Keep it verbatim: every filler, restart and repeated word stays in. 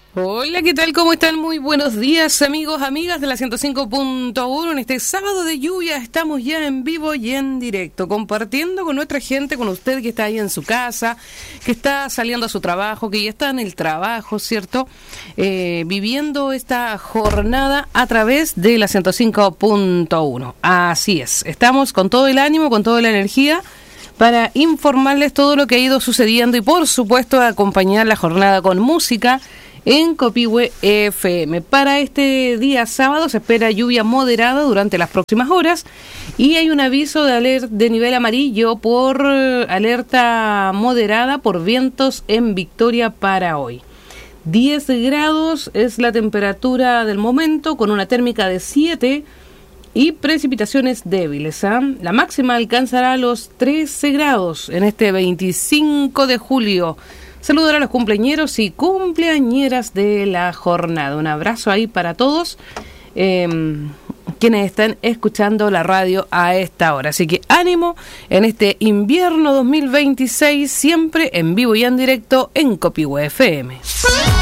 Hola, ¿qué tal? ¿Cómo están? Muy buenos días, amigos, amigas de la ciento cinco punto uno. En este sábado de lluvia estamos ya en vivo y en directo, compartiendo con nuestra gente, con usted que está ahí en su casa, que está saliendo a su trabajo, que ya está en el trabajo, ¿cierto? Eh, viviendo esta jornada a través de la ciento cinco punto uno. Así es, estamos con todo el ánimo, con toda la energía, para informarles todo lo que ha ido sucediendo y, por supuesto, acompañar la jornada con música en Copihue F M. Para este día sábado se espera lluvia moderada durante las próximas horas y hay un aviso de alerta de nivel amarillo por alerta moderada por vientos en Victoria para hoy. diez grados es la temperatura del momento, con una térmica de siete y precipitaciones débiles, ¿eh? La máxima alcanzará los trece grados en este veinticinco de julio. Saludar a los cumpleañeros y cumpleañeras de la jornada. Un abrazo ahí para todos eh, quienes están escuchando la radio a esta hora. Así que ánimo en este invierno dos mil veintiséis, siempre en vivo y en directo en Copihue F M.